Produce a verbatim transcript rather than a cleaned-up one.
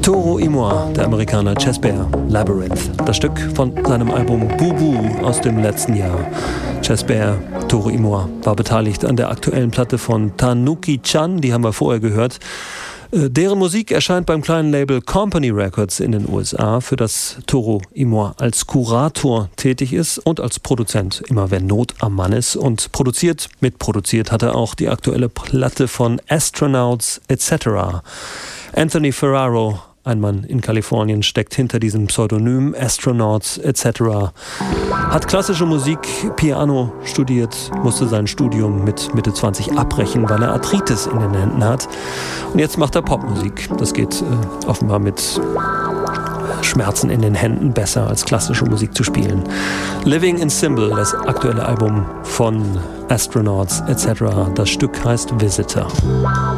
Toro y Moi, der Amerikaner Chess Bear, Labyrinth. Das Stück von seinem Album Boo Boo aus dem letzten Jahr. Chess Bear, Toro y Moi, war beteiligt an der aktuellen Platte von Tanuki Chan, die haben wir vorher gehört. Deren Musik erscheint beim kleinen Label Company Records in den U S A, für das Toro y Moi als Kurator tätig ist und als Produzent, immer wenn Not am Mann ist. Und produziert, mitproduziert hat er auch die aktuelle Platte von Astronauts et cetera. Anthony Ferraro, ein Mann in Kalifornien, steckt hinter diesem Pseudonym Astronauts et cetera. Hat klassische Musik, Piano studiert, musste sein Studium mit Mitte zwanzig abbrechen, weil er Arthritis in den Händen hat. Und jetzt macht er Popmusik. Das geht äh, offenbar mit Schmerzen in den Händen besser, als klassische Musik zu spielen. Living in Symbol, das aktuelle Album von Astronauts et cetera. Das Stück heißt Visitor.